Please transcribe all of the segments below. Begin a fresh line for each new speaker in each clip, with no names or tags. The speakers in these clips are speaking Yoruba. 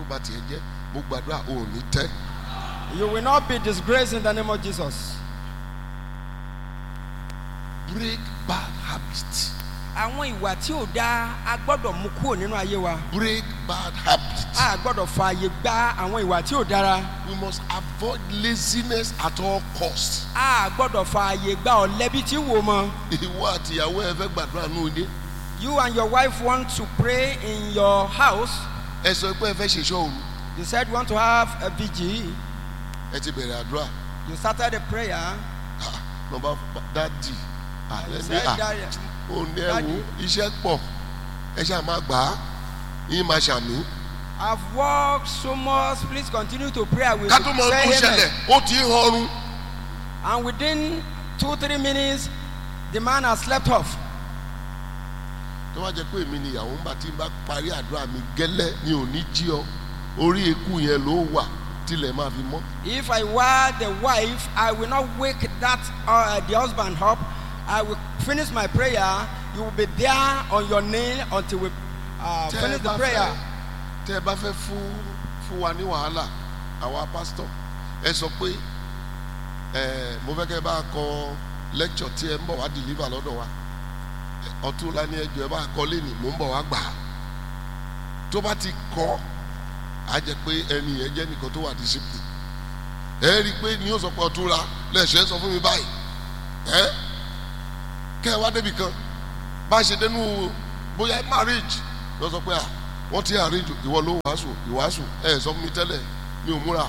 bá tiẹ̀ jẹ́ mo gbàdúrà ò ní tẹ́.
You will not be disgraced in the name of Jesus.
Break bad habits.
Àwọn ìwà tí ò dáa a gbọ́dọ̀ mú kúrò nínú ayé wa.
Break bad habits.
A gbọ́dọ̀ fààyè gba àwọn ìwà tí ò dára.
We must avoid laziness at all costs.
A gbọ́dọ̀ fààyè gba ọ̀lẹ bí tí wò mọ́.
Ìwọ àti ìyàwó ẹ fẹ́ gbàdúrà nù ilé.
You and your wife want to pray in your house.
Ẹ sọ pé ẹ fẹ́ ṣe iṣẹ́ òru.
You said you want to have a vigil.
Ẹ ti bẹ̀rẹ̀ àdúrà.
You started a prayer.
Nọmba dadi.
You said that.
Ó ní ẹ wo iṣẹ́ pọ̀. Ẹ ṣáà máa gbà á. Yín máa ṣàmì.
I've worked so much. Please continue to pray. I will
Ká tó mọ
say
ohun tó ṣẹlẹ̀, ó ti ń họrun.
And within 2-3 minutes, the man has slept off.
Tó wá jẹ́ pé èmi ni ìyàwó ń bá tí ń bá parí àdúrà mi gẹ́lẹ́ ni ò ní jí ọ. Orí eku yẹn ló wà tilẹ̀ máa fi mọ́.
If I were the wife, I will not wake that the husband up. I will finish my prayer. You will be there on your knee until we finish the prayer.
Tẹ́ ẹ bá fẹ́ fún wa ní wàhálà àwa pásítọ̀ ẹ sọ pé mo fẹ́ kẹ́ ẹ bá kọ lecture tí ẹ ń bọ̀ wá deliver lọ́dọ̀ wa ọ̀túnla ní ẹjọ́ ẹ bá kọ lẹ́nìí mò ń bọ̀ wá gbà á tó bá ti kọ́ á jẹ́ pé ẹni yẹn jẹ́ nìkan tó wà discipline ẹ rí i pé ní yóò sọ pé ọ̀túnla lẹ́sẹ̀ sọ fún mi báyìí kẹ́ ẹ wá débi kan bá a ṣe dénú bóyá marriage lọ sọ pé wọ́n ti arrange ìwọ ló ìwàásù ẹ sọ fún mi tẹ́lẹ̀ mi ò múra.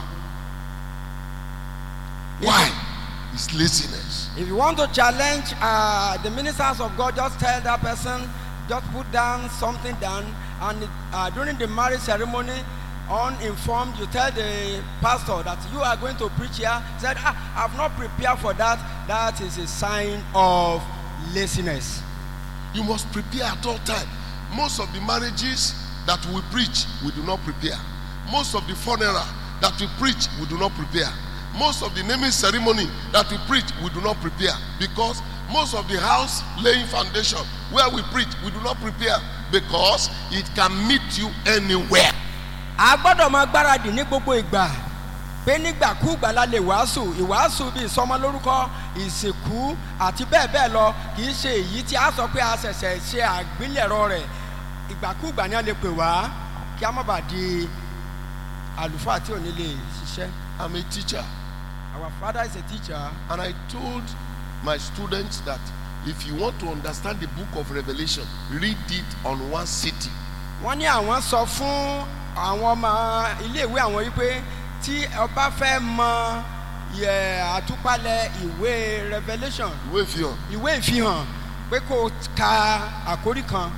Why? It's laziness.
If you want to challenge the ministers of God, just tell that person, just put down something down, and during the marriage ceremony, uninformed, you tell the pastor that you are going to preach here. Said, I've not prepared for that. That is a sign of laziness.
You must prepare at all times. Most of the marriages that we preach, we do not prepare. Most of the funeral that we preach, we do not prepare. Most of the naming ceremony that we preach, we do not prepare. Because most of the house laying foundation where we preach, we do not prepare. Because it can meet you anywhere.
A gbọ́dọ̀ máa gbáradì ní gbogbo ìgbà pé nígbàkúùgbà la lè wàásù ìwàásù bíi ìsọmọlórúkọ ìsìnkú àti bẹ́ẹ̀ bẹ́ẹ̀ lọ kì í ṣe èyí tí a sọ pé a ṣẹ̀ṣẹ̀ ṣe àgbélẹ̀rọ rẹ̀ ìgbàkúùgbà ni a lè pè wá kí a má bàa di àlùfáà tí ò ní lè ṣiṣẹ́.
I'm a teacher.
Our father is a teacher.
And I told my students that if you want to understand the book of Revelation, read it on one sitting.
Wọ́n ní àwọn sọ fún àwọn ọmọ iléèwé àwọn yìí pé tí ọba fẹ́ mọ àtúpalẹ̀ ìwé Revelation ìwé ìfihàn pé kó ka àkórí kan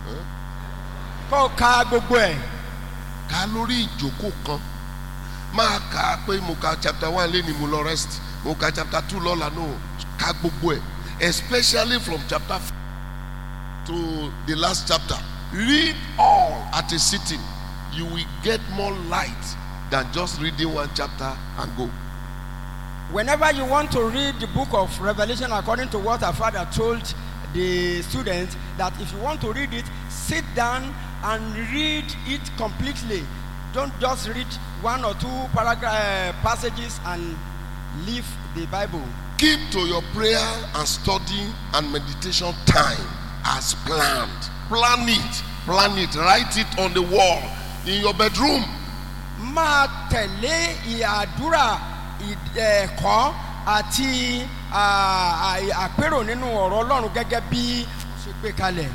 kó ka gbogbo ẹ̀.
Ká lórí ìjókòó kan máa kà á pé mo ka chapter 1 lé ní mo lọ rest mo ka chapter 2 lọ́la no ká gbogbo ẹ̀ especially from chapter 4 to the last chapter. Read all at a sitting. You will get more light than just reading one chapter and go.
Whenever you want to read the book of Revelation according to what our father told the students, that if you want to read it, sit down and read it completely. Don't just read one or two passages and leave the Bible.
Keep to your prayer and study and meditation time as planned. Plan it. Write it on the wall in your bedroom.
Máa tẹ̀lé ìyàdúrà ẹ̀kọ́ àti àpérò nínú ọ̀rọ̀ Ọlọ́run gẹ́gẹ́ bí ṣe gbé kalẹ̀.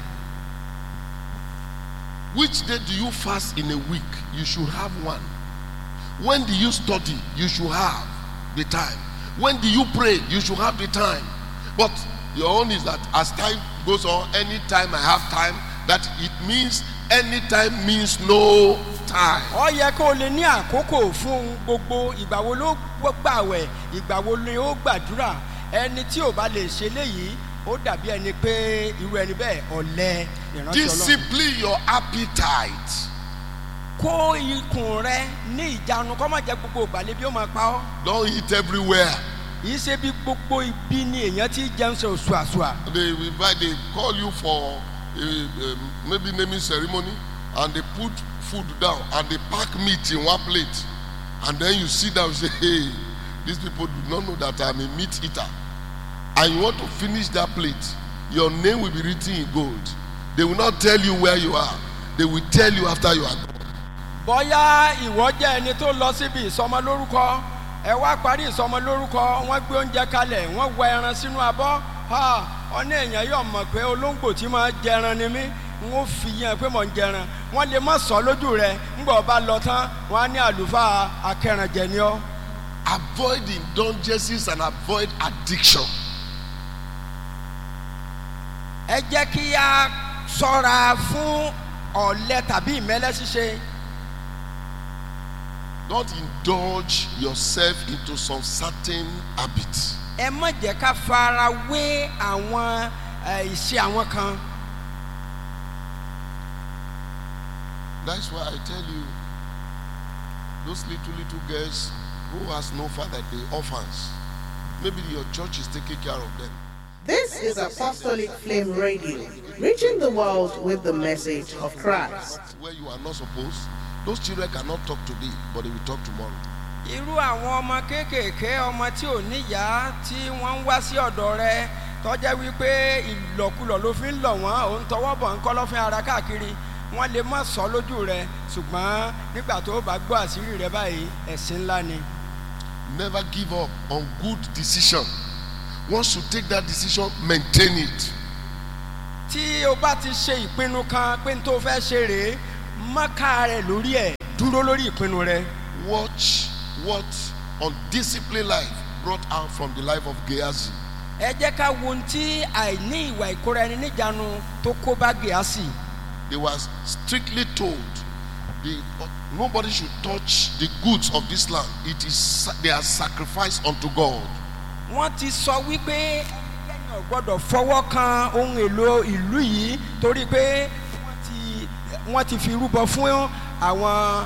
Which day do you fast in a week? You should have one. When do you study? You should have the time. When do you pray? You should have the time. But your own is that as time goes on, anytime I have time, that it means anytime means no time.
Ó yẹ kó lè ní àkókò fún gbogbo ìgbà wo ló gbààwẹ̀, ìgbà wo ni ó gbàdúrà. Ẹni tí ò bá lè ṣe léyìí, ó dàbí ẹni pé irú ẹni bẹ́ẹ̀ ọ̀lẹ ìránṣẹ́ Ọlọ́run.
Discipline your appetite.
Kó ikùn rẹ ní ìjánu kó má jẹ gbogbo ìgbàlè bí ó máa pa ọ́.
Don't eat everywhere.
Yìí ṣe bí gbogbo ibi ni èèyàn ti jẹun ṣe òṣùàṣùà.
They call you for maybe naming ceremony and they put food down and they pack meat in one plate, and then you sit down and say, hey, these people do not know that I'm a meat eater, and you want to finish that plate, your name will be written in gold. They will not tell you where you are. They will tell you after you are gone.
Bóyá ìwọ jẹ́ ẹni tó lọ síbi ìsọmọlórúkọ, ẹ wá parí ìsọmọlórúkọ, wọ́n gbé oúnjẹ kalẹ̀, wọ́n wọ ẹran sínú abọ́. Ọ̀nà èèyàn yóò mọ̀ pé olóńgbò tí máa jẹran ni mí, wọ́n fi yẹn pé mò ń jẹran. Wọ́n lè má sọ lójú rẹ̀, ńgbà ọba lọ tán, wọ́n á ní àlùfáà akẹrànjẹ ni ọ́.
Avoid indulgences and avoid addiction.
Ẹ jẹ́ kí a ṣọ́ra fún ọ̀lẹ tàbí ìmẹ́lẹ́ ṣíṣe.
Don't indulge yourself into some certain habits.
Ẹ má jẹ́ ká fara wé àwọn ìṣe àwọn kan.
That's why I tell you, those little girls who has no father, the orphans, maybe your church is taking care of them.
This is Apostolic Flame Radio, reaching the world with the message of Christ.
Where you are not supposed, those children cannot talk today, but they will talk tomorrow.
Irú àwọn ọmọ kéékèèké ọmọ tí ò níyàá tí wọ́n ń wá sí ọ̀dọ̀ rẹ tọ́jẹ́ wípé ìlọ̀kulọ̀ ló fi ń lọ̀ wọ́n òun tọwọ́ bọ̀ ń kọ́ lọ́fín ara káàkiri wọ́n lè má sọ lójú rẹ ṣùgbọ́n nígbà tó bá gbọ́ àṣírí rẹ báyìí ẹ̀sìn ńlá ni.
Never give up on good decision. Once you take that decision, maintain it.
Tí o bá ti ṣe ìpinnu kan pé n tó fẹ́ ṣe rèé mọ́ká rẹ̀ lórí ẹ̀ dúró lórí ìpinnu rẹ.
Watch what undisciplined life brought out from the life of Gehazi.
Ẹ jẹ́ ká wo ohun tí àìní ìwà ìkóra ẹni níjàánu tó kó bá Gehazi.
They were strictly told nobody should touch the goods of this land. They are sacrificed unto God.
Wọ́n ti sọ wípé ẹnikẹ́ni ò gbọ́dọ̀ fọwọ́ kan ohun èlò ìlú yìí torí pé wọ́n ti fi rúbọ fún àwọn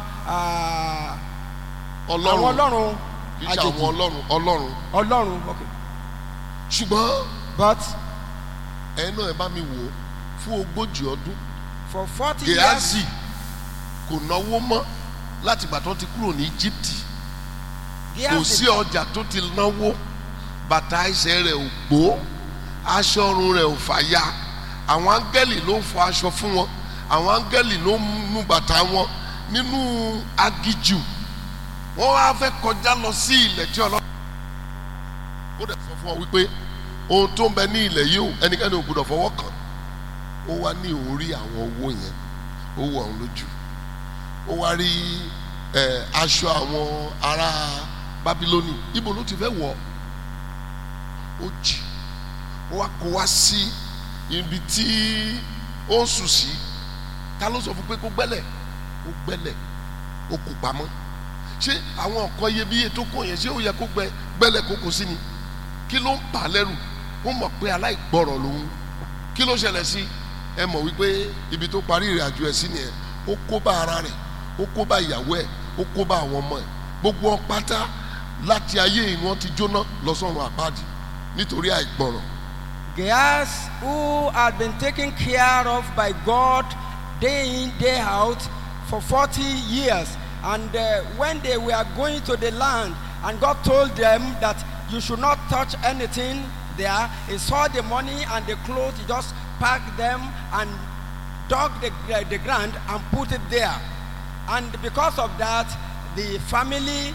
ọlọ́run àjèjì. Ọlọ́run okay.
Ṣùgbọ́n
but
ẹnu ẹ bá mi wò fún 40 ọdún.
For 40 years.
Gehazi kò náwó mọ́ láti ìgbà tó ti kúrò ní Egypt. Kò sí ọjà tó ti náwó, bàtà ẹsẹ̀ rẹ̀ ò gbó, aṣọ ọrùn rẹ̀ ò fàya. Àwọn áńgẹ́lì ló ń fọ aṣọ fún wọn, àwọn áńgẹ́lì ló ń mú bàtà wọn nínú agijù. Wọ́n wá fẹ́ kọjá lọ sí ilẹ̀ tí Ọlọ́run. Ó dẹ̀ sọ fún wọn wípé ohun tó ń bẹ ní ilẹ̀ yìí ẹnikẹ́ni ò gbọdọ̀ fọwọ́ kàn. Ó wá ní orí àwọn owó yẹn, ó wọ̀ ọ́n lójú. Ó wá rí aṣọ àwọn ará Bábílónì, ibo ló ti fẹ́ wọ̀? Ó jì, ó wá kó wá sí ibi tí ó ń sùn sí. Ta ló sọ fún pé kó gbẹ́lẹ̀? Ó gbẹ́lẹ̀, ó kó pamọ́. Ṣé àwọn ọ̀kan iyebíye tó kó yẹn ṣé ó yẹ kó gbẹ́lẹ̀ kókó sí ni? Kí ló ń bà lẹ́rù? Ó mọ̀ pé aláìgbọ́rọ̀ lòun. Kí ló ṣẹlẹ̀ sí? Ẹ mọ̀ wípé ibi tó parí ìrìn àjò ẹ̀ sí nìyẹn. Ó kó bá ara rẹ̀, ó kó bá ìyàwó ẹ̀, ó kó bá àwọn ọmọ ẹ̀. Gbogbo wọn pátá láti ayé ìwọ̀n ti jóná lọ sọ́run àpáàdì nítorí àìgbọràn.
Gehazi, who had been taken care of by God day in day out for 40 years, and when they were going to the land and God told them that you should not touch anything there, he saw the money and the clothes, he just packed them and dug the ground and put it there. And because of that, the family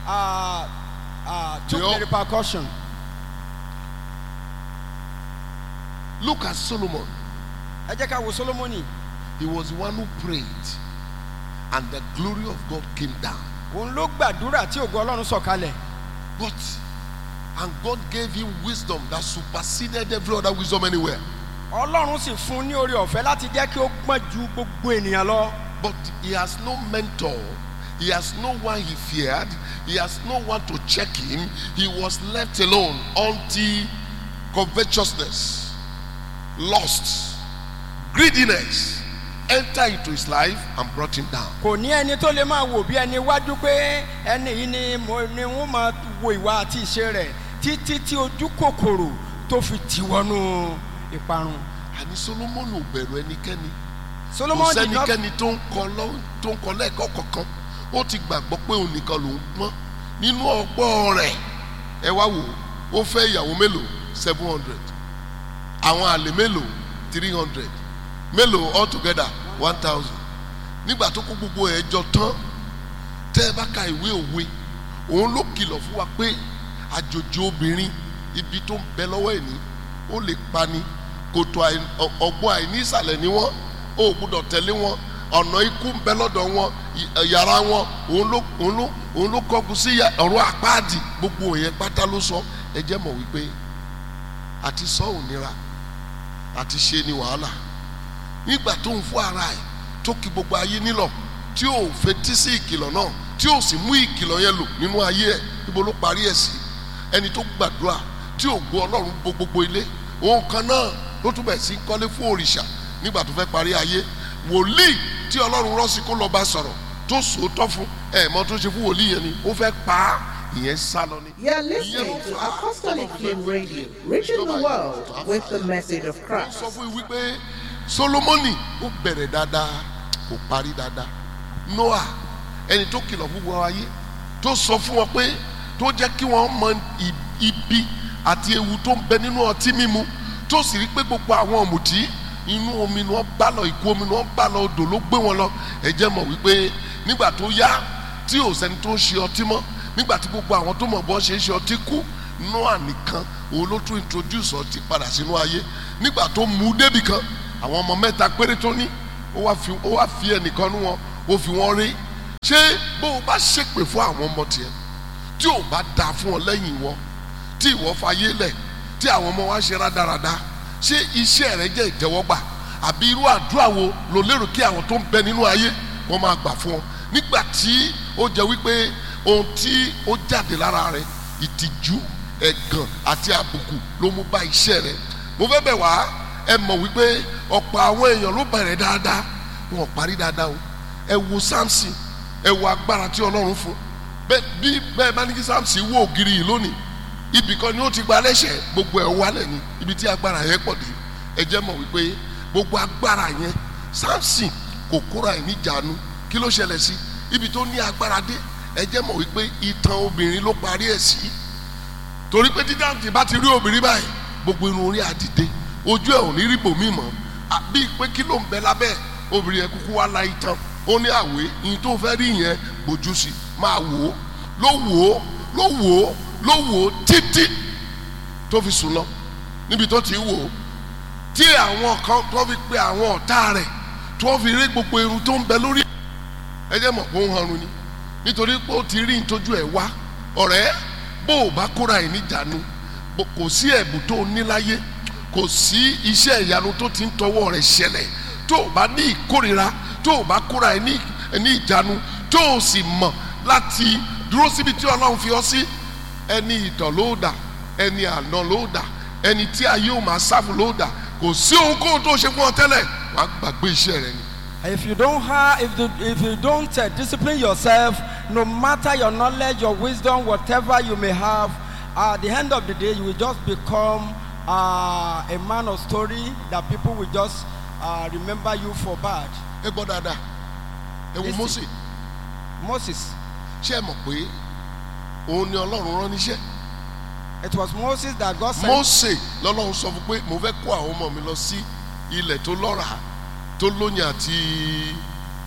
took the repercussion.
Look at Solomon.
Ẹ jẹ́ ká wo Solomoni.
He was the one who prayed, and the glory of God came down.
Òun ló gbàdúrà tí ògo Ọlọ́run sọ̀kalẹ̀.
And God gave him wisdom that superseded every other wisdom anywhere.
Ọlọ́run sì fún ní oore ọ̀fẹ́ láti jẹ́ kí ó gbọ́n ju gbogbo ènìyàn lọ.
But he has no mentor. He has no one he feared. He has no one to check him. He was left alone until covetousness, lust, greediness enter into his life and brought him down.
Kò ní ẹni tó lè máa wò bí ẹni wájú pé ẹni yìí ni wọ́n máa wo ìwà àti ìṣe rẹ̀ títí tí ojú kòkòrò tó fi tì wọnú ìparun.
Àní Solomon ò bẹ̀rù ẹnikẹ́ni.
Solomon did not.
sẹ́nikẹ́ni tó ń kọ lẹ́ẹ̀kọ́ kankan ó ti gbàgbọ́ pé òun nìkan lòún pọ́n nínú ọgbọ́n rẹ̀. Ẹ wá wò ó fẹ́ ìyàwó mélòó 700, àwọn àlè mélòó 300, mélòó all together 1000. Nígbà tó kó gbogbo ẹ̀ jọ tán, tẹ́ ẹ bá ka ìwé òwe, òun ló kìlọ̀ fún wa pé àjòjì obìnrin ibi tó ń bẹ lọ́wọ́ ẹ̀ ní ó lè pani, kòtò ọgbọ́n àìní ìsàlẹ̀ ni wọ́n, ó gbọ́dọ̀ tẹ̀lé wọn, ọ̀nà ikú ń bẹ lọ́dọ̀ wọn, yàrá wọn òun ló kọ́kù sí ọ̀rọ̀ àpáàdì. Gbogbo yẹn pátá ló sọ. Ẹ jẹ́ mọ̀ wípé àti sọ ò nira, àti ṣe ni wàhálà. Nígbà tó ń fún ara ẹ̀ tó kì gbogbo ayé nílọ̀, tí ò fetí sí ìkìlọ̀ náà, tí ò sì mú ìkìlọ̀ yẹn lò nínú ayé ẹ̀, níbo ló parí ẹ̀ sí? Ẹni tó gbàdúrà tí ò gbọ́ Ọlọ́run gbogbo ilé, òun kan náà ló tún bẹ̀ sí kọ́lé fún òrìṣà. Nígbà tó fẹ́ parí ayé, wòlíì tí Ọlọ́run rán sí kó lọ bá sọ̀rọ̀ tó sòótọ́ fún mọ́ tó ṣe fún wòlíì yẹn ni ó fẹ́ pa á, ìyẹn sá lọ ni.
You are listening to Apostolic Flame Radio, reaching the world with the message of Christ.
Sọ fún wípé Solomoni ó bẹ̀rẹ̀ dáadáa kò parí dáadáa. Noah ẹni tó kìlọ̀ fún gbogbo ayé, tó sọ fún wọn pé, tó jẹ́ kí wọ́n mọ ibi àti ewu tó ń bẹ nínú ọtí mímu, tó sì rí pé gbogbo àwọn ọ̀mùtí inú omi ni wọ́n bá lọ, ìkún omi ni wọ́n bá lọ, odò ló gbé wọn lọ. Ẹ jẹ́ mọ̀ wípé nígbà tó yá tí ò sẹ́ni tó ń ṣe ọtí mọ́, nígbà tí gbogbo àwọn tó mọ̀ bọ́ ṣe ń ṣe ọtí kú, Noah nìkan òun ló tún introduce ọtí padà sínú ayé. Nígbà tó mú débì kan, àwọn ọmọ mẹ́ta péré tó ní, ó wá fi ẹnìkan nú wọn, ó fi wọn rí. Ṣé bó o bá ṣépè fún àwọn ọmọ tiẹ̀ tí ò bá da fún ọ lẹ́yìn wọn, tí ìwọ fayé lẹ̀, tí àwọn ọmọ wa ṣe rádaràda, ṣé iṣẹ́ rẹ jẹ́ ìtẹ́wọ́gbà? Àbí irú àdúrà wo lo lérò kí àwọn tó ń bẹ nínú ayé wọ́n máa gbà fún ọ? Nígbà tí ó jẹ́ wípé ohun tí ó jáde lára rẹ, ìtìjú, ẹ̀gàn àti àbùkù ló mú bá iṣẹ́ rẹ. Mo fẹ́ bẹ̀ wá, ẹ mọ̀ wípé ọ̀pọ̀ àwọn èèyàn ló bẹ̀rẹ̀ dáadáa, wọn ò parí dáadáa o. Ẹ wo Samson, ẹ wo agbára tí Ọlọ́run fún. Bẹ́ẹ̀ bá ní kí Samson wó ògiri yìí lónìí, ibì kan ni ó ti gba lẹ́sẹ̀, gbogbo ẹ̀ wálẹ̀ ni ibi tí agbára yẹn pọ̀ dé. Ẹ jẹ́ mọ̀ wípé gbogbo agbára yẹn Samson kò kóra ẹ̀ níjàánu. Kí ló ṣẹlẹ̀ sí? Ibi tó ní agbára dé, ẹ jẹ́ mọ̀ wípé ìtàn obìnrin ló parí ẹ̀ sí. Torí pé tí Dáfídì bá ti rí obìnrin báyìí, gbogbo irun orí àdìde, ojú ẹ̀ ò ní rí bòmí mọ́. Bí pé kí ló ń bẹ lábẹ́ obìnrin yẹn, kúkú wá la ìtàn. Ó ní àwé, ìyìn tó fẹ́ rí yẹn bójú sí, máa wò ó, ló wò ó títí tó fi sùn lọ. Níbi tó ti wò ó, tí àwọn kan tó fi pe àwọn ọ̀tá rẹ̀, tó fi rí gbogbo irun tó ń bẹ lórí, ẹ jẹ́ mọ̀ pé ó ń hanrun ni. Nítorí pé ó ti rí ìtọ́jú ẹ̀ wá. Ọ̀rẹ́, bó o bá kóra ẹ̀ níjàánu, kò sí ẹ̀bùn tó ní láyé, kò sí iṣẹ́ ìyanu tó ti ń tọwọ́ rẹ̀ ṣẹlẹ̀. Tó o bá ní ìkórira, tó o bá kóra ẹ̀ ní ìjàánu, tó o sì mọ̀ láti dúró síbi tí Ọlọ́run fi ọ sí, ẹni ìtàn ló dà, ẹni àná ló dà, ẹni tí ayé ò máa sáfù ló dà. Kò sí ohunkóhun tó ṣe fún ọ tẹ́lẹ̀, wàá gbàgbé iṣẹ́ rẹ ni.
If you don't discipline yourself, no matter your knowledge, your wisdom, whatever you may have, at the end of the day, you will just become a man of story that people will just remember you for bad.
Ẹ gbọ́ dáadáa, ẹ wo
Moses.
Ṣé ẹ mọ̀ pé òun ni Ọlọ́run rán níṣẹ́?
It was Moses that God sent.
Mósè lọ́lọ́run sọ fún pé mo fẹ́ kó àwọn ọmọ mi lọ sí ilẹ̀ tó lọ́ràá, tó lóyìn àti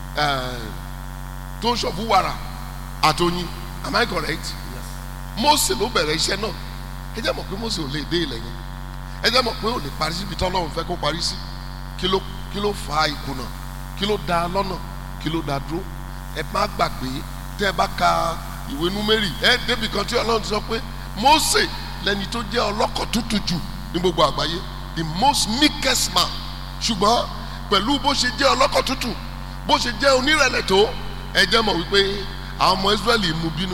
tó ń ṣọ̀fún wàrà àtòyìn. Am I correct?
Yes.
Mósè ló bẹ̀rẹ̀ iṣẹ́ náà. Ẹ jẹ́ mọ̀ pé Mósè ò lè dé ilẹ̀ yẹn. Ẹ jẹ́ mọ̀ pé ò lè parí síbi tí Ọlọ́run fẹ́ kó parí sí. Kí ló fa ìkùnà? Kí ló dá lọ́nà? Kí ló dá dúró? Ẹ má gbàgbé, tẹ́ ẹ bá ka ìwé Númérì, ẹ débi kan tí Ọlọ́run sọ pé Mósè lẹni tó jẹ́ ọlọ́kọ̀ tútù jù ní gbogbo àgbáyé, the most meekest man. Ṣùgbọ́n pẹ̀lú bó ṣe jẹ́ ọlọ́kọ̀ tútù, bó ṣe jẹ́ onírẹ̀lẹ̀ tó, ẹ jẹ́ mọ̀ wípé àwọn ọmọ Ísírẹ́lì mú bínú.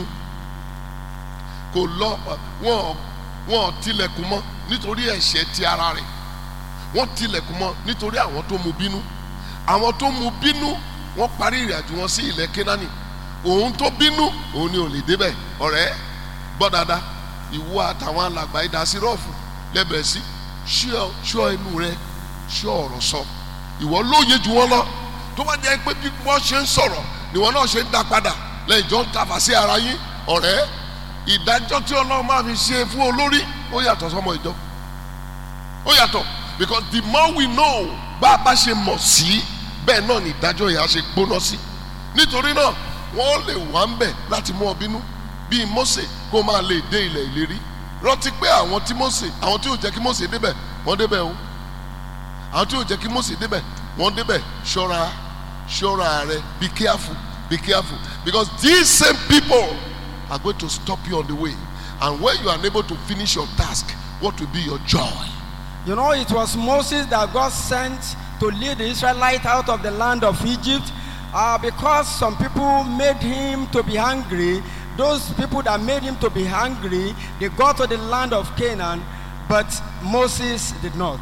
Kò lọ, wọn tilẹ̀kùn mọ́ nítorí ẹ̀ṣẹ̀ ti ara rẹ̀. Wọ́n tilẹ̀kùn mọ́ nítorí àwọn tó mú bínú. Àwọn tó mú bínú, wọ́n parí ìrìn àjò wọn sí ilẹ̀ Kénáánì. Òun tó bínú, òun ni ò lè débẹ̀. Ọ̀rẹ́, gbọ́ dáadáa, ìwọ àtàwọn alàgbà ìdásírọ́ọ̀fù lẹ́bẹ̀ẹ́ sí ṣọ́ ẹnu rẹ, ṣọ́ ọ̀rọ̀ sọ. Ìwọ lóye jù wọ́n lọ, tó bá jẹ́ pé bí wọ́n ṣe ń sọ̀rọ̀ ni wọ́n náà ṣe ń dá padà lẹ́yìn jọ ń tafà sí ara yín ọ̀rẹ́ ìdájọ́ tí Ọlọ́run máa fi ṣe fún olórí ó yàtọ̀ sọ́mọ ìjọ ó yàtọ̀ because the more we know bá a bá ṣe mọ̀ sí bẹ́ẹ̀ náà ni ìdájọ́ yẹn á ṣe gbóná sí nítorí náà wọ́n lè wá ń bẹ̀ láti mú ọ bínú bíi Mósè kó máa lè dé ilẹ̀ ìlérí rántí pé àwọn tí ò jẹ́ kí Mósè débẹ̀ wọ́n débẹ̀ o àwọn tí ò jẹ́ kí Mósè débẹ̀ wọ́n débẹ̀ ṣọ́ra rẹ be careful because these same people are going to stop you on the way and when you are unable to finish your task what will be your joy?
You know, it was Moses that God sent to lead the Israelites out of the land of Egypt because some people made him to be hungry. Those people that made him to be hungry, they got to the land of Canaan, but Moses did not.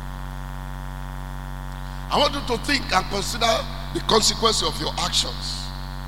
I want you to think and consider the consequence of your actions.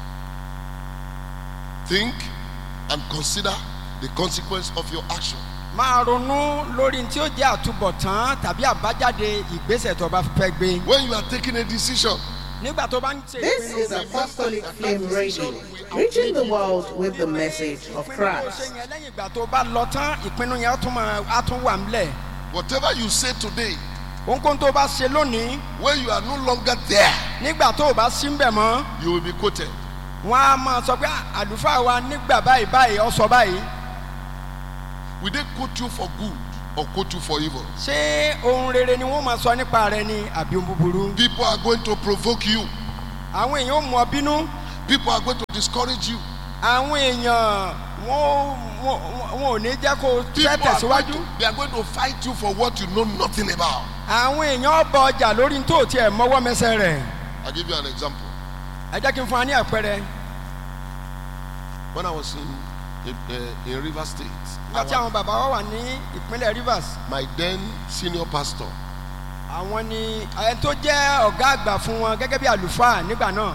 Think and consider the consequence of your action.
Máa ronú lórí tí ó jẹ́ àtúbọ̀tán tàbí àbájáde ìgbésẹ̀ tó bá fẹ́ gbé.
When you are taking a decision.
Nígbà tó bá ń ṣe.
This is Apostolic Flame Radio, reaching the world with the message of Christ.
Lẹ́yìn ìgbà tó bá lọ tán, ìpinnu yẹn á tún wà nílẹ̀.
Whatever you say today.
Ohunkóhun tó bá ṣe lónìí.
When you are no longer there.
Nígbà tó o bá sí ń bẹ̀ mọ́.
You will be quoted.
Wọ́n á máa sọ pé àlùfáà wa nígbà báyìí ó sọ báyìí.
Will they quote you for good or quote you for evil?
Ṣé ohun rere ni wọ́n máa sọ nípa rẹ ni àbí ohun búburú?
People are going to provoke you.
Àwọn èèyàn ó mú ọ bínú.
People are going to discourage you.
Àwọn èèyàn wọn ò ní jẹ́ kó fẹ́ tẹ̀síwájú.
They are going to fight you for what you know nothing about.
Àwọn èèyàn bọ ọjà lórí tó tiẹ̀ mọ́wọ́ mẹsẹ̀ rẹ̀.
I'll give you an example.
Ẹ jẹ́ kí n fún wa ní àpẹẹrẹ.
When I was in Rivers State.
Nígbà tí àwọn bàbá wa wà ní ìpínlẹ̀ Rivers.
My then senior pastor.
Àwọn ni ẹni tó jẹ́ ọ̀gá àgbà fún wọn gẹ́gẹ́ bí àlùfáà nígbà náà.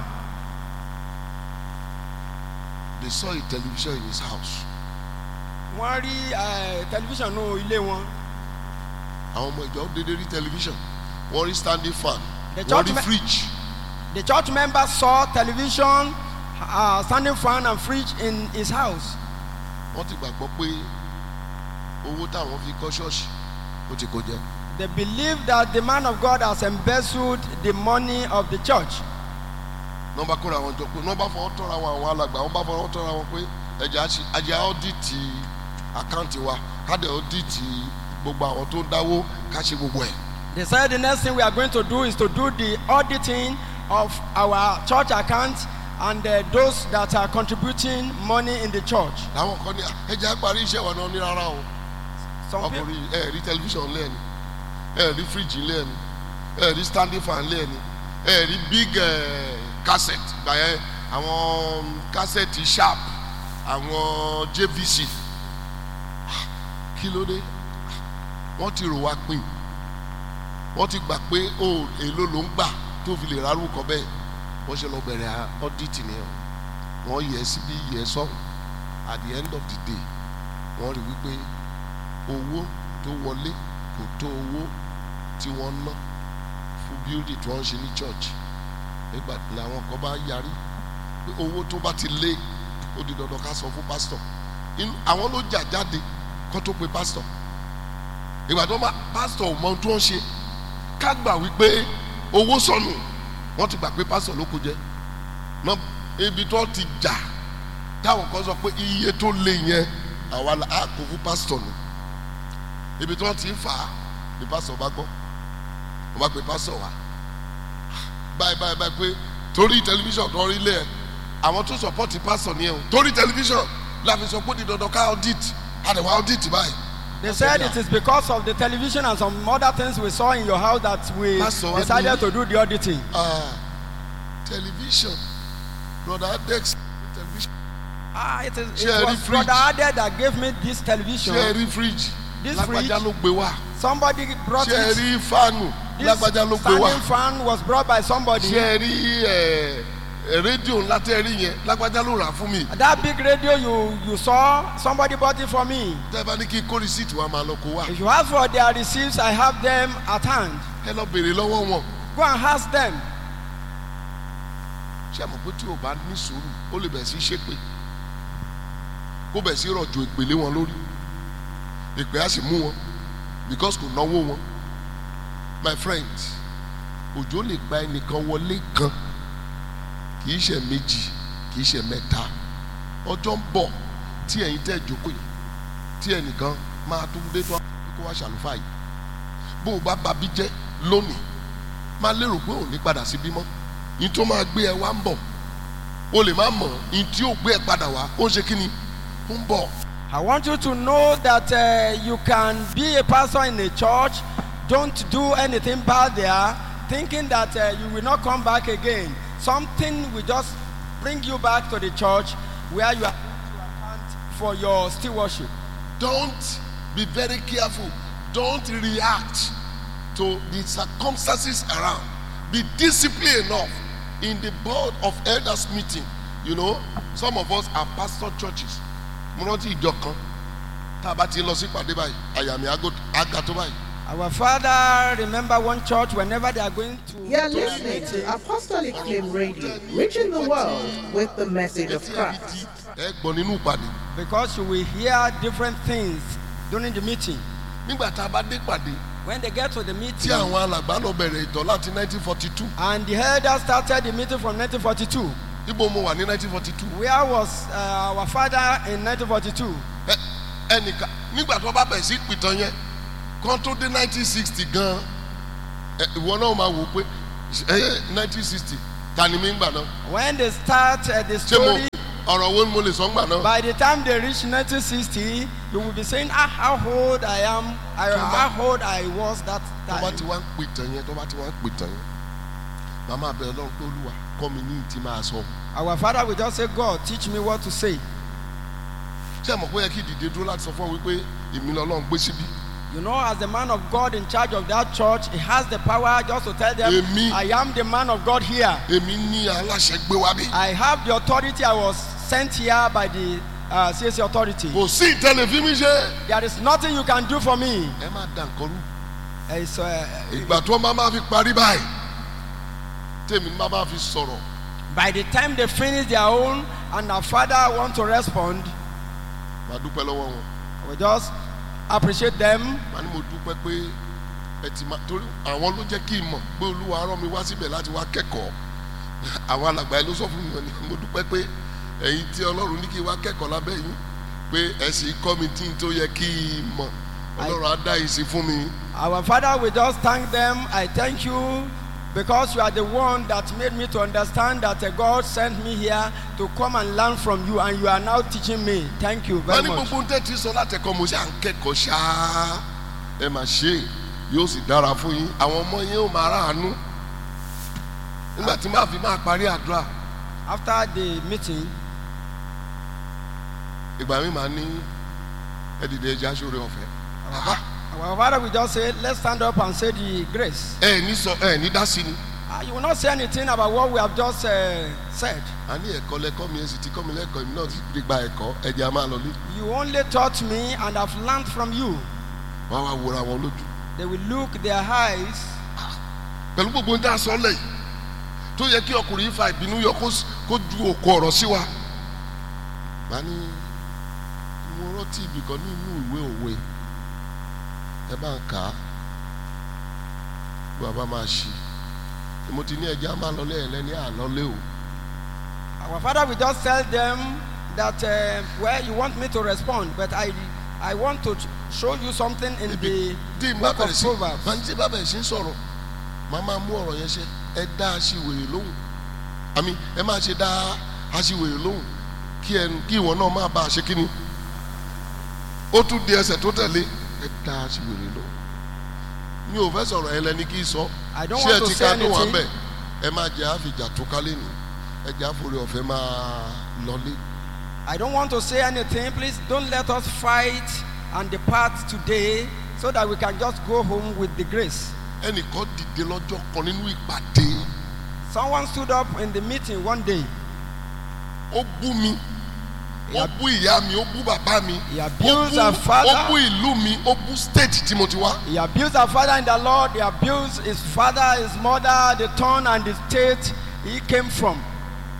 They saw a television in his house.
Wọ́n rí tẹlifíṣàn nínú ilé wọn.
Àwọn ọmọ ìjọ dédé rí television. Wọ́n rí standing fan.
Wọ́n
rí fridge.
The church members saw television, standing fan and fridge in his house.
Wọ́n ti gbàgbọ́ pé owó táwọn fi kọ́ ṣọ́ọ̀ṣì ó ti kó jẹ.
They believe that the man of God has embezzled the money of the church.
Nọ́mbà kóra àwọn jọ pé nọ́mbà fọwọ́ tọ́ra àwọn alàgbà wọ́n bá fọwọ́ tọ́ra wọn pé ẹ̀jẹ̀ ọ́dìtì àkáǹtì wa káàdì ọ́dìtì gbogbo àwọn tó ń dáwó ká ṣe gbogbo ẹ̀.
They said the next thing we are going to do is to do the auditing of our church accounts and those that are contributing money in the church.
Láwọn kan ní ẹ̀jẹ̀ àparí iṣẹ́ wa náà ní rárá o. Ọkùnrin rí tẹlifíṣàn lẹ́ẹ̀ni rí fíríjì lẹ́ẹ̀ni rí standing fan lẹ́ẹ̀ni rí big cassette gbàyẹn àwọn cassette sharp àwọn JVC. Kí ló dé? Wọ́n ti rò wá pin wọ́n ti gbà pé èlò ló ń gbà tó fi lè rárúkọ bẹ́ẹ̀ wọ́n ṣe lọ bẹ̀rẹ̀ audit ni wọ́n yẹ síbí yẹ sọ́hùn at the end of the day wọ́n rí wípé owó tó wọlé kò tó owó tí wọ́n ná fún building tí wọ́n ń ṣe ní church nígbà tí àwọn kan bá yarí pé owó tó bá ti lé ó di dandan ká sọ fún pastor àwọn ló jà jáde kó tó pe pastor ìgbà tó bá pastor ò mọ ohun tó ń ṣe ká gbà wípé owó sọnù wọ́n ti gbà pé pastor ló kó jẹ náà ibi tó ti jà táwọn kan sọ pé iye tó lé yẹn àwa á kó fún pastor ni ibi tó ti ń fà á ni pastor bá gbọ́ wọ́n bá pe pastor wá báyìí pé torí tẹlifíṣàn tó rí lé ẹ àwọn tó support pastor ni ẹ o torí tẹlifíṣàn la fi sọ pé di dandan ká audit àdéhùn audit báyìí.
They said it is because of the television and some other things we saw in your house that we decided to do the auditing.
Television. Brother Adex, television.
It was Brother Ade that gave me this television.
Cherry fridge.
This fridge. Somebody brought it.
Cherry fan.
This standing fan was brought by somebody.
Cherry radio lateri yẹn lágbájá ló rà fún mi.
That big radio you saw, somebody bought it for me.
Tẹ́ bá ní kí kó receipt wa máa lọ kó wá.
If you ask for their receipts, I have them at hand.
Ẹ lọ béèrè lọ́wọ́ wọn.
Go and ask them.
ṣé àmọ́ pé tí o bá ní sùúrù ó lè bẹ̀rẹ̀ sí ṣépè kó bẹ̀rẹ̀ sí rọ̀jò ìpèlé wọn lórí ìpè á sì mú wọn because kò náwó wọn. My friends, òjò lè gba ẹnìkan wọlé kan kì í ṣe méjì kì í ṣe mẹ́ta. Ọjọ́ ń bọ̀ tí ẹ̀yin tẹ́ jókòó yìí tí ẹnìkan máa tún dé tó kó wá ṣàlùfáà yìí bó o bá babí jẹ́ lónìí máa lérò pé òun ní padà sí bímọ ní tó máa gbé ẹ wá ń bọ̀ o lè má mọ̀ ní tí ó gbé ẹ padà wá ó ń ṣe kí ni ó ń bọ̀.
I want you to know that you can be a pastor in a church. Don't do anything bad there, thinking that you will not come back again. Something will just bring you back to the church where you are going to account for your stewardship.
Don't be very careful. Don't react to the circumstances around. Be disciplined enough in the board of elders meeting. You know, some of us are pastor churches. Mo rántí ìjọ kan tá a bá ti lọ sí ìpàdé báyìí àyà mi àga tó báyìí.
Our father remember one church whenever they are going to.
You're listening to Apostolic Flame Radio, reaching the world with the message of Christ.
Ẹ gbọ́ nínú ìpàdé.
Because you will hear different things during the meeting.
Nígbà tá a bá dé ìpàdé.
When they get to the
Tí
meeting.
àwọn alàgbà lọ bẹ̀rẹ̀ ìtọ́ láti 1942.
And the elders started the meeting from 1942.
Ibo mo wà ní 1942.
Where was our father in 1942?
Ẹnìkan nígbà tó bá bẹ̀rẹ̀ sí pìtàn yẹn kan tó dé 1960 gan ìwọ náà máa wò pé 1960 ta ni mi ń gbà náà.
When they start the story.
Ọ̀rọ̀ wo ni mo lè sọ ń gbà náà.
By the time they reach 1960, you will be saying, how old I am, how old I was that time.
Tó bá ti wá ń pìtàn yẹn màmá abẹ́rẹ́ lọ́run pé Olúwa kọ́ mi ní ìtì máa sọ.
Our father will just say, God, teach me what to say.
Ṣé ẹ mọ̀ pé yẹ kí dìde dúró láti sọ fún ọ wípé èmi lọ́lọ́run gbé síbí.
You know, as the man of God in charge of that church, he has the power just to tell them, I am the man of God here.
Èmi ní aláṣẹ gbé wá bí.
I have the authority. I was sent here by the CAC authority.
Kò sí ìtẹ̀lẹ̀ mi ṣe.
There is nothing you can do for me.
Ẹ máa dà nǹkan rú.
Ìgbà
tó máa fi parí báyìí tèmi máa fi sọ̀rọ̀.
By the time they finish their own and our father want to respond,
màá dúpẹ́ lọ́wọ́ wọn.
We just appreciate them.
Màá ní mo dúpẹ́ pé ẹ ti máa torí àwọn ló jẹ́ kí n mọ̀ pé Olúwa rán mi wá síbẹ̀ láti wá kẹ́kọ̀ọ́. Àwọn alàgbà yẹn ló sọ fún mi ní mo dúpẹ́ pé ẹ̀yin tí Ọlọ́run ní kí n wá kẹ́kọ̀ọ́ lábẹ́ yín pé ẹ sì kọ́ mi tí n tó yẹ kí n mọ̀ Ọlọ́run á dá yìí sí fún mi.
Our father will just thank them. I thank you because you are the one that made me to understand that God sent me here to come and learn from you, and you are now teaching me. Thank you very much.
Gbogbo tẹ́ ti sọ láti ẹ̀kọ́ mo ṣe à ń kẹ́kọ̀ọ́ ṣáá ẹ máa ṣe yóò sì dára fún yín àwọn ọmọ yín ó máa ráàánú nígbà tí máa fi máa parí àdúrà.
After the meeting,
ìgbà mi máa ní ẹ dìde ẹja ṣoore ọ̀fẹ́.
Our father will just say, let's stand up and say the grace.
Ní dá sí ni.
You will not say anything about what we have just said.
A ní ẹ̀kọ́ lẹ́kọ́ mi èsì tí kọ́ mi lẹ́kọ̀ọ́ èmi náà ti gba ẹ̀kọ́ ẹ̀jẹ̀ a máa lọ lé.
You only taught me and I've learned from you.
Wọ́n wá wòra wọn lójú.
They will look their eyes.
Pẹ̀lú gbogbo ń dá sọ lẹ́yìn tó yẹ kí ọkùnrin fa ìbínú yọ kó ju òkú ọ̀rọ̀ sí wa. Màá ní mo rántí ibìkan ní inú ìwé òwe ẹ bá ń kà á bàbá máa ṣí mo ti ní ẹja máa lọlé ẹ lẹ́ni àlọ́lé o.
Our father will just tell them that well, you want me to respond, but I want to show you something in the book of Proverbs.
Màá ní tí bàbá ẹ̀ ṣe ń sọ̀rọ̀ màá máa mú ọ̀rọ̀ yẹn ṣe ẹ dá aṣiwèrè lóhùn àmì ẹ máa ṣe dá aṣiwèrè lóhùn kí ìwọ náà máa bá a ṣe kí ni ó tún di ẹsẹ̀ tó tẹ̀lé ẹ dá aṣiwèrè lóhùn mi ò fẹ́ sọ̀rọ̀ ẹ lẹ́ni kí n sọ ṣé ẹ ti ká tó wà bẹ́ẹ̀ ẹ máa jẹ́ àfìjà tó kálé ni ẹ jẹ́ àforí ọ̀fẹ́ máa lọlé.
I don't want to say anything. Please don't let us fight and depart today so that we can just go home with the grace.
Ẹnìkan dìde lọ́jọ́ kan nínú ìpàdé.
Someone stood up in the meeting one day.
Ó bú mi. Ó bú ìyá mi, ó bú bàbá mi.
He abused our father.
Ó bú ìlú mi, ó bú state tí mo ti wá.
He abused our father in the Lord. He abused his father, his mother, the town and the state he came from.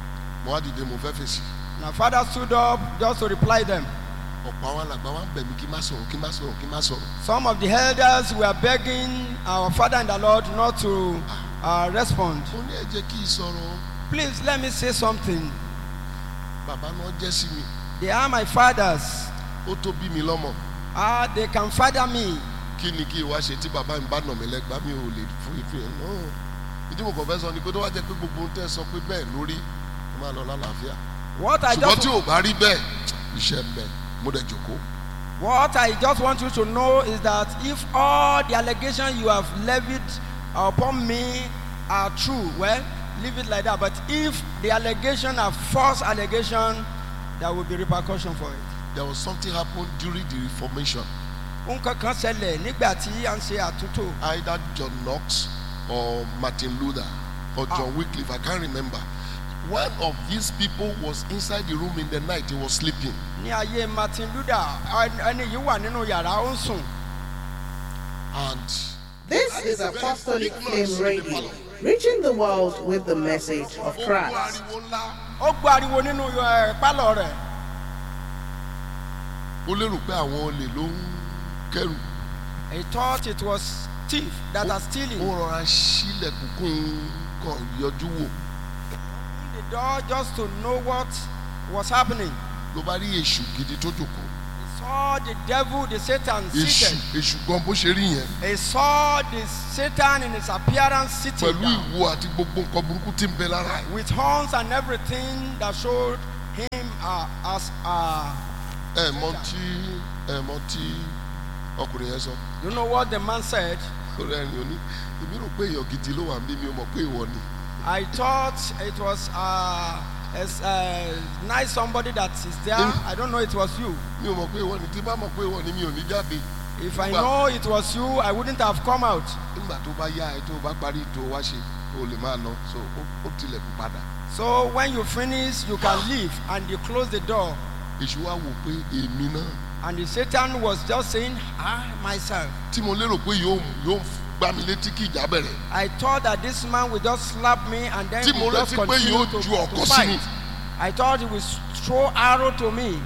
mo wá dìde mo fẹ́ fèsì.
My father stood up just to reply them.
ọ̀pọ̀ àwọn alàgbà wa ń bẹ̀ mí kí n má sọ̀rọ̀ kí n má sọ̀rọ̀ kí n má sọ̀rọ̀.
Some of the elders were begging our father in the Lord not to respond.
mo ní ẹ jẹ́ kí n sọ̀rọ̀.
Please let me say something.
bàbá náà jẹ́ sí mi.
They are my fathers.
ó tó bí mi lọ́mọ.
They can father me.
kí ni kí n wá ṣe tí bàbá mi bá nà mí lẹ́gbàá mi ò lè fún ìfihàn náà. ìdí mo kàn fẹ́ sọ ni pé tó wá jẹ́ pé gbogbo ohun tẹ́ sọ pé bẹ́ẹ̀ lórí ẹ máa lọ lálàáfíà.
What I
ṣùgbọ́n tí
just
ò bá rí bẹ́ẹ̀ iṣẹ́ ń bẹ mo dẹ̀ jòkó.
want you to know is that if all the allegations you have levied upon me are true, well, leave it like that. But if the allegation are false allegation, there will be repercussion for it.
There was something happened during the Reformation.
Nǹkan kan ṣẹlẹ̀ nígbà tí à ń ṣe àtúntò.
Either John Knox or Martin Luther or John Wycliffe, I can't remember. One of these people was inside the room in the night, he was sleeping.
Ní ayé Martin Luther, ẹni yìí wà nínú yàrá ó ń sùn.
And
This is Apostolic Flame Radio, reaching the world with the message of Christ.
Ó gbọ́ ariwo nínú pálọ̀ rẹ̀.
ó lérò pé àwọn olè ló ń kẹ́rù.
He thought it was thief that are stealing.
ó rọra ṣílẹ̀kùn kún kan yọjú wò.
The door just to know what was happening.
ló bá rí èṣù gidi tó jòkó.
He saw the devil, the Satan seated.
èṣù gan bó ṣe rí yẹn.
He saw the Satan in his appearance sitting
pẹ̀lú
down,
ìwo àti gbogbo nǹkan burúkú tí ń bẹ lára ẹ̀.
with horns and everything that showed him as
ẹ mọ tí ọkùnrin yẹn sọ.
you know what the man said?
ó rẹ́rìn òní èmi rò pé èèyàn gidi ló wà níbí mi ò mọ̀ pé ìwọ ni.
I thought it was nice somebody that is there. I don't know it was you.
mi ò mọ̀ pé ìwọ ni tí bá mọ̀ pé ìwọ ni mi ò ní jáde.
If I know it was you, I wouldn't have come out.
nígbà tó bá yá ẹ tó bá parí tó wá ṣe o lè máa lọ so ó tilẹ̀kùn padà.
So when you finish, you can leave, and you close the door.
èṣù wá wò pé èmi náà.
And the Satan was just saying, myself.
tí mo lérò pé yóò gbá mi létí kí ìjà bẹ̀rẹ̀.
I thought that this man would just slap me and then
tí
he
mo
would just
létí pé
continue
yóò ju ọ̀kọ̀
to
sí mi.
fight. I thought he would throw arrow to me.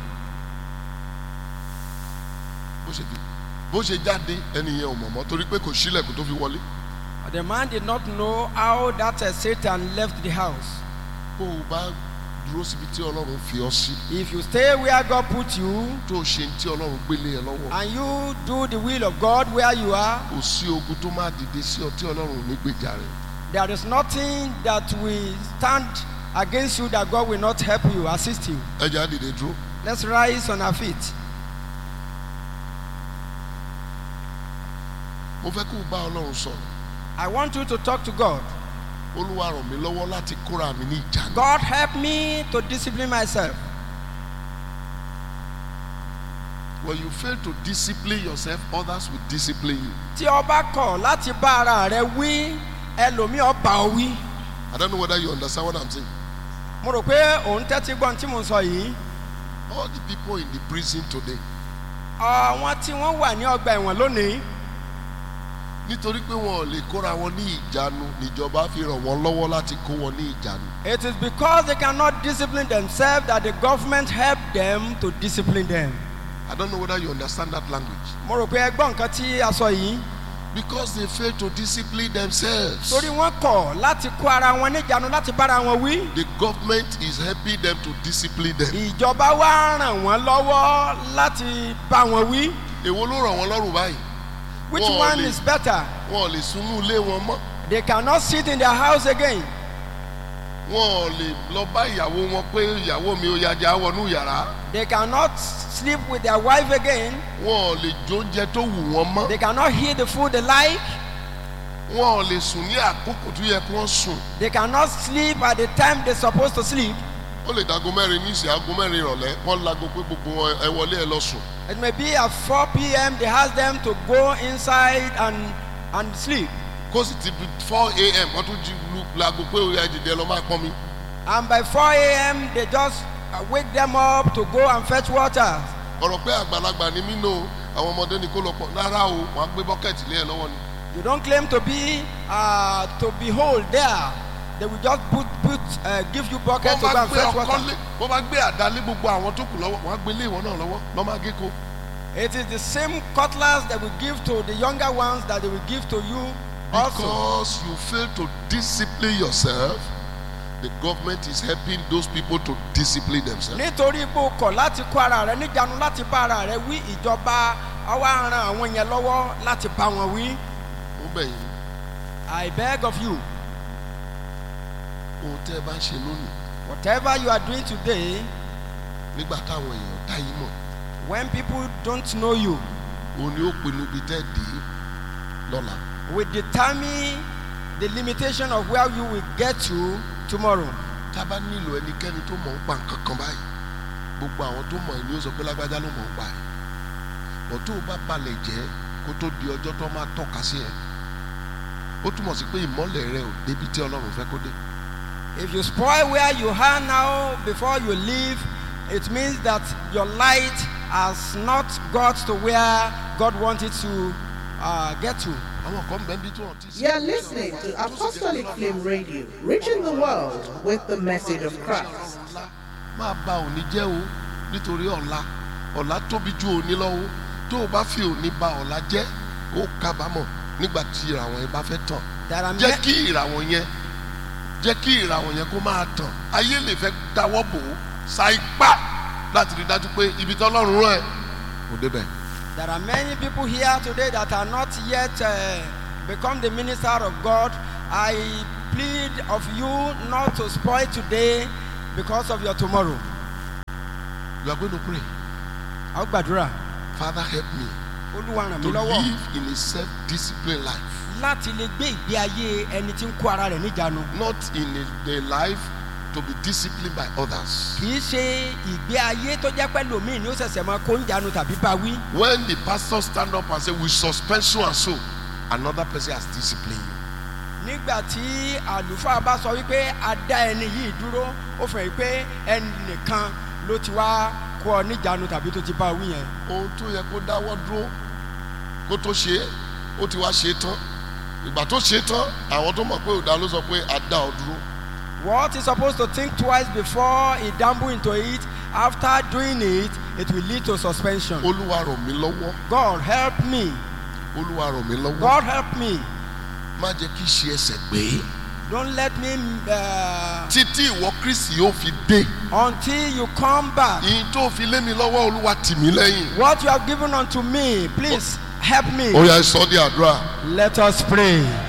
bó ṣe jáde ẹni yẹn ò mọ̀ mọ́ torí pé kò ṣílẹ̀kùn tó fi wọlé.
But the man did not know how that Satan left the house.
bó o bá dúró síbi tí ọlọ́run fi ọ sí.
If you stay where God put you
tó o ṣe tí ọlọ́run gbélé ẹ lọ́wọ́.
and you do the will of God where you are,
kò sí ogun tó máa dìde sí ọ tí ọlọ́run ò ní gbèjà rẹ̀.
there is nothing that will stand against you that God will not help you, assist you.
ẹ jẹ́ á dìde dúró.
Let's rise on our feet.
mo fẹ́ kó o bá ọlọ́run sọ̀rọ̀.
I want you to talk to God.
olúwa ràn mí lọ́wọ́ láti kóra mi ní ìjánu.
God help me to discipline myself.
when you fail to discipline yourself others will discipline you.
Tí o bá kọ̀ láti bá ara rẹ wí, ẹlòmíì ó bá ọ wí.
I don't know whether you understand what I'm saying.
Mo rò pé òun tẹ́tí gbọ́n tí mo sọ yìí.
all the people in the prison today.
Àwọn tí wọ́n wà ní ọgbà ẹ̀wọ̀n lónìí.
nítorí pé wọn ò lè kóra wọn ní ìjánu níjọba fi ràn wọ́n lọ́wọ́ láti kó wọn ní ìjánu.
It is because they cannot discipline themselves that the government help them to discipline them.
I don't know whether you understand that language.
Mo rò pé ẹ gbọ́ nǹkan tí a sọ yìí.
because they fail to discipline themselves.
Torí wọ́n kọ̀ láti kó ara wọn níjànú láti bára wọn wí.
the government is helping them to discipline them.
Ìjọba wá ràn wọ́n lọ́wọ́ láti bá wọn wí.
èwo ló ràn wọ́n lọ́rùn báyìí.
Which
Wọ́n
one
lè-
is better?
wọn ò lè sunú ilé wọn mọ́.
They cannot sit in their house again.
wọn ò lè lọ bá ìyàwó wọn pé ìyàwó mi ò yájà wọnú yàrá.
They cannot sleep with their wife again.
wọn ò lè jóúnjẹ tó wù wọ́n mọ́.
They cannot eat the food they like.
wọn ò lè sùn ní àkókò tó yẹ kí wọ́n sùn.
They cannot sleep at the time they're supposed to sleep.
ó lè dago mẹ́rin ní ìsìn ago mẹ́rin ìrọ̀lẹ́ wọ́n lago pé gbogbo wọn ẹ wọlé ẹ lọ sùn.
It may be at 4 p.m. they ask them to go inside and sleep.
kó sì ti 4 a.m. wọ́n tún jí lago pé ó yá ìdìdẹ lọ máa pọ́n mi.
And by 4 a.m. they just wake them up to go and fetch water.
ọ̀rọ̀ pé àgbàlagbà ni mí nò àwọn ọmọdé ni kó lọ pọ̀ rárá o wọ́n á gbé bọ́kẹ́tì lé ẹ lọ́wọ́ ni.
You don't claim to be old there. They will just put give you
bó
bucket to
bá
go and
gbé
fetch
ọkọ́
water.
lé bó bá gbé àdá lé gbogbo àwọn tó kù lọ́wọ́ wọ́n á gbé lé ìwọ náà lọ́wọ́ lọ́ máa gé ko.
It is the same cutlass that we give to the younger ones that they will give to you also.
Because you fail to discipline yourself, the government is helping those people to discipline themselves.
Nítorí pé o kọ̀ láti kó ara rẹ níjànú láti bá ara rẹ wí, ìjọba àwa ran àwọn yẹn lọ́wọ́ láti bá wọn wí.
Ó bẹ̀ yín.
I beg of you,
Ohun tẹ́ ẹ bá ń ṣe lónìí
whatever you are doing today,
nígbà táwọn èèyàn dá yín mọ̀,
when people don't know you,
òun ni ó pinnu ibi tẹ́ ẹ dé lọ́la.
will determine the limitation of where you will get to tomorrow.
Tá a bá nílò ẹnikẹ́ni tó mọ̀ ń pa nǹkan kan báyìí, gbogbo àwọn tó mọ̀ ẹ́ ni ó sọ pé lágbájá ló mọ̀ ń pa ẹ̀. Bọ̀ tó o bá balẹ̀ jẹ́ kó tó di ọjọ́ tó máa tọ́ka sí ẹ, ó túmọ̀ sí pé ìmọ́lẹ̀ rẹ ò débi tí Ọlọ́run fẹ́ kó dé.
If you spoil where you are now before you leave, it means that your light has not got to where God wanted to get to.
Àwọn kan bẹ́ẹ̀ bí tí wọ́n ti sí.
You are listening to Apostolic Flame Radio, reaching the world with the message of Christ.
Máa ba òní jẹ́ o nítorí ọ̀la tóbi ju òní lọ o. Tó o bá fi òní ba ọ̀la jẹ́, ó kábàámọ̀ nígbà tí ìràwọ̀ yẹn bá fẹ́ tàn. Jẹ́ kí ìràwọ̀ yẹn kó máa tàn. Ayé lè fẹ́ dáwọ́ bò ó sa ipá láti rí dájú pé ibi tí Ọlọ́run rán ẹ kò débẹ̀.
There are many people here today that are not yet become the minister of God. I plead of you not to spoil today because of your tomorrow.
You are going to pray.
Àwọn gbàdúrà.
Father, help me
Olúwa ràn
to
mí lọ́wọ́
live in a self-disciplined life.
láti lè gbé ìgbé ayé ẹni tí ń kó ara rẹ̀ níjànú.
Not in a life to be disciplined by others.
Kì í ṣe ìgbé ayé tó jẹ́ pé lòmíì ni ó ṣẹ̀ṣẹ̀ máa kó níjànú tàbí bá wí.
When the pastor stand up and say we suspend so and so, another person has disciplined you.
Nígbà tí àlùfáà bá sọ wípé a dá ẹni yìí dúró, ó fẹ́ pé ẹnìkan ló ti wá kó ọ níjànú tàbí tó ti bá wí yẹn.
Ohun tó yẹ kó dáwọ́ dúró kó tó ṣe é, ó ti wá ṣe é tán. Ìgbà tó ṣe é tán, àwọn tó mọ̀ pé ò dá ló sọ pé a dá ọ dúró.
What is supposed to think twice before he dabble into it, after doing it, it will lead to suspension.
Olúwa ràn mí lọ́wọ́.
God help me.
Olúwa ràn mí lọ́wọ́.
God help me.
Má jẹ́ kí ṣe ẹsẹ̀ gbé.
Don't let me
Títí ìwọ Kristi yóò fi dé.
until you come back.
Ìyìn tó fi lé mi lọ́wọ́ Olúwa tì mí lẹ́yìn.
What you have given unto me, please help me.
Ó yá sọ di àdúrà.
Let us pray.